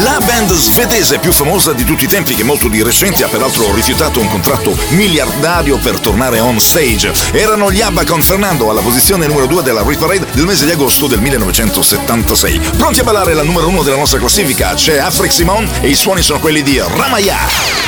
La band svedese più famosa di tutti i tempi, che molto di recente ha peraltro rifiutato un contratto miliardario per tornare on stage. Erano gli ABBA con Fernando alla posizione numero 2 della Hit Parade del mese di agosto del 1976. Pronti a ballare la numero 1 della nostra classifica? C'è Afrik Simon e i suoni sono quelli di Ramaya.